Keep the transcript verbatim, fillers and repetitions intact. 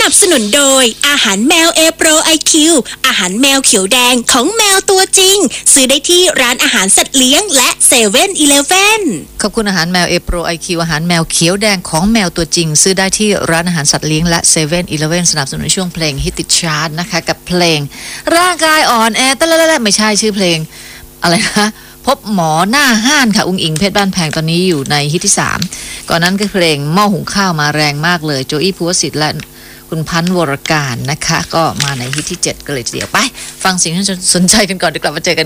นับสนุนโดยอาหารแมวเอโปรไอคิวอาหารแมวเขียวแดงของแมวตัวจริงซื้อได้ที่ร้านอาหารสัตว์เลี้ยงและเซเว่นอีเลฟเว่นขอบคุณอาหารแมวเอโปรไอคิวอาหารแมวเขียวแดงของแมวตัวจริงซื้อได้ที่ร้านอาหารสัตว์เลี้ยงและเซเว่นอีเลฟเว่นสนับสนุนช่วงเพลงฮิตติดชาร์ตนะคะกับเพลงร่างกายอ่อนแอตะละละไม่ใช่ชื่อเพลงอะไรนะพบหมอหน้าห้านค่ะอุ้งอิงเพชรบ้านแพงตอนนี้อยู่ในฮิตที่สามก่อนนั้นก็เพลงหม้อหุงข้าวมาแรงมากเลยโจอี้ภูวสิทธิ์และคุณพันธ์วรการนะคะก็มาในฮิตที่เจ็ดกันเลยทีเดียวไปฟังสิ่งที่สนใจกันก่อนเดี๋ยวกลับมาเจอกัน